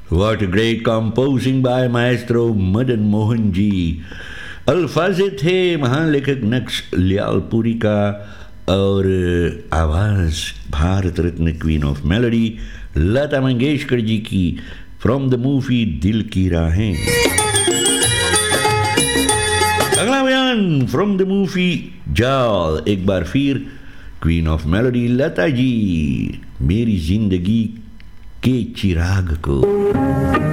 What a great composing by Maestro Madan Mohan ji. अल्फाज़े थे महान लेखक नक्श लियालपुरी का और आवाज़ Bharat Ratna queen of melody Lata Mangeshkar ji की फ्रॉम द मूवी दिल की राहें. अगला बयान फ्रॉम द मूवी जाल. एक बार फिर queen of melody Lata ji, मेरी जिंदगी के चिराग को.